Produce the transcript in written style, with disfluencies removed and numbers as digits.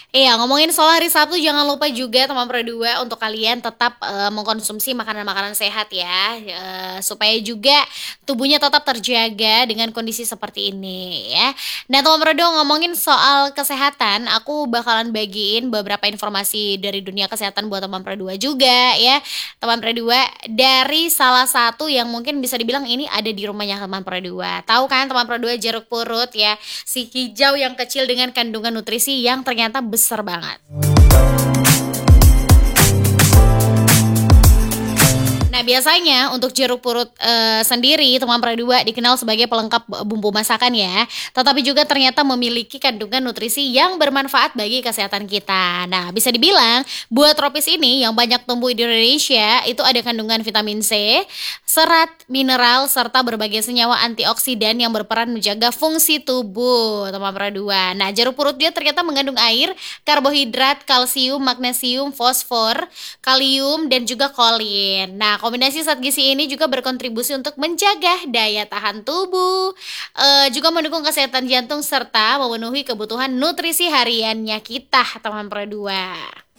Iya, ngomongin soal hari Sabtu jangan lupa juga teman Pro 2 untuk kalian tetap, mengkonsumsi makanan-makanan sehat ya, supaya juga tubuhnya tetap terjaga dengan kondisi seperti ini ya. Nah teman Pro 2 ngomongin soal kesehatan, aku bakalan bagiin beberapa informasi dari dunia kesehatan buat teman Pro 2 juga ya. Teman Pro 2 dari salah satu yang mungkin bisa dibilang ini ada di rumahnya teman Pro 2. Tahu kan teman Pro 2 jeruk purut ya, si hijau yang kecil dengan kandungan nutrisi yang ternyata besar banget. Nah, biasanya untuk jeruk purut, sendiri teman Pro 2 dikenal sebagai pelengkap bumbu masakan ya, tetapi juga ternyata memiliki kandungan nutrisi yang bermanfaat bagi kesehatan kita. Nah, bisa dibilang buah tropis ini yang banyak tumbuh di Indonesia itu ada kandungan vitamin C, serat, mineral, serta berbagai senyawa antioksidan yang berperan menjaga fungsi tubuh teman Pro 2. Nah, jeruk purut dia ternyata mengandung air, karbohidrat, kalsium, magnesium, fosfor, kalium, dan juga kolin. Nah, kombinasi zat gizi ini juga berkontribusi untuk menjaga daya tahan tubuh, juga mendukung kesehatan jantung serta memenuhi kebutuhan nutrisi hariannya kita, teman Pro 2.